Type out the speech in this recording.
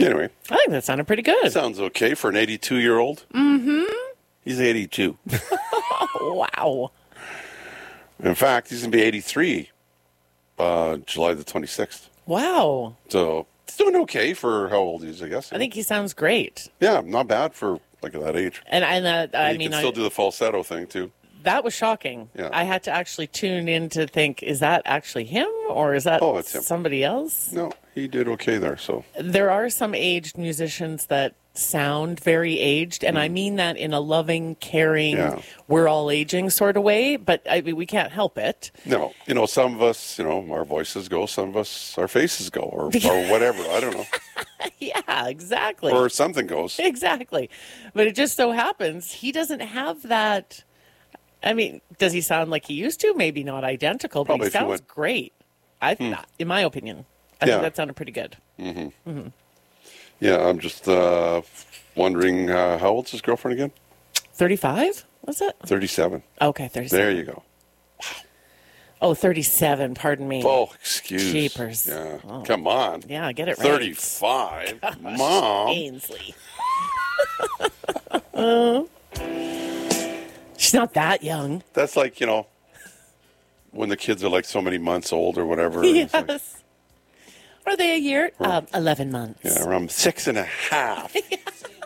Anyway, I think that sounded pretty good. sounds okay for an 82-year-old. Mm-hmm. He's 82. Wow. In fact, he's going to be 83 July the 26th. Wow. So he's doing okay for how old he is, I guess. I think he sounds great. Yeah, not bad for like at that age. And I He mean, can still do the falsetto thing, too. that was shocking. Yeah. I had to actually tune in to think, is that actually him or is that it's him. somebody else? No, he did okay there, so. There are some aged musicians that sound very aged, and I mean that in a loving, caring, Yeah. we're all aging sort of way, but I mean, we can't help it. No, some of us, our voices go, some of us, our faces go, or whatever. I don't know. Yeah, exactly. Or something goes. Exactly. But it just so happens he doesn't have that. I mean, does he sound like he used to? Maybe not identical, Probably but if you he sounds went- great. In my opinion, I Yeah. think that sounded pretty good. Yeah, I'm just wondering, how old's his girlfriend again? 35? Was it? 37. Okay, 37. There you go. Oh, 37, pardon me. Oh, excuse. Jeepers. Yeah. Oh. Come on. Yeah, get it right. 35. Mom. Ainsley. She's not that young. That's like, when the kids are like so many months old or whatever. and it's like, Yes. Are they a year? 11 months. yeah, around 6.5.